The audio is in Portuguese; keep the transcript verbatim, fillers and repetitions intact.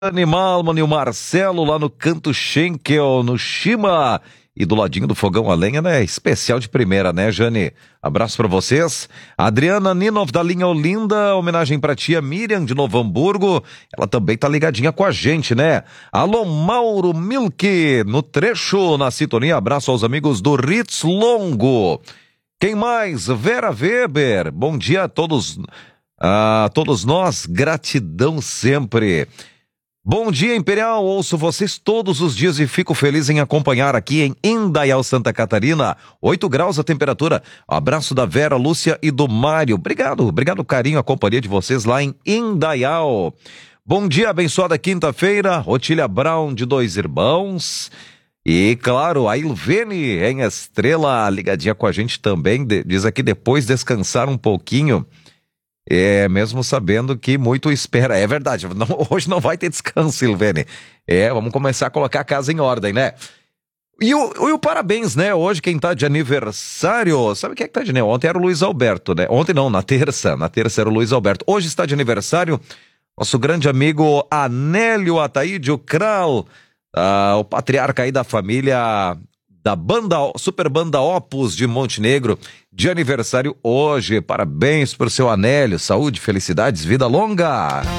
Animal, mano, e o Marcelo lá no Canto Schenkel, no Shima. E do ladinho do fogão a lenha, né? Especial de primeira, né, Jane? Abraço pra vocês. Adriana Ninov, da linha Olinda, homenagem pra tia Miriam, de Novo Hamburgo. Ela também tá ligadinha com a gente, né? Alô, Mauro Milke, no trecho, na sintonia. Abraço aos amigos do Ritz Longo. Quem mais? Vera Weber. Bom dia a todos, a todos nós. Gratidão sempre. Bom dia, Imperial, ouço vocês todos os dias e fico feliz em acompanhar aqui em Indaial, Santa Catarina, oito graus a temperatura. Abraço da Vera, Lúcia e do Mário. Obrigado, obrigado carinho, a companhia de vocês lá em Indaial. Bom dia, abençoada quinta-feira, Otília Brown de Dois Irmãos. E claro, a Ilvene em Estrela, ligadinha com a gente também, diz aqui depois descansar um pouquinho. É, mesmo sabendo que muito espera. É verdade, não, hoje não vai ter descanso, Silvene. É, vamos começar a colocar a casa em ordem, né? E o, e o parabéns, né? Hoje quem tá de aniversário, sabe quem é que tá de aniversário? Ontem era o Luiz Alberto, né? Ontem não, na terça, na terça era o Luiz Alberto. Hoje está de aniversário nosso grande amigo Anélio Ataídio Kral, ah, o patriarca aí da família da banda, super banda Opus de Montenegro, de aniversário hoje. Parabéns pro seu Anélio, saúde, felicidades, vida longa.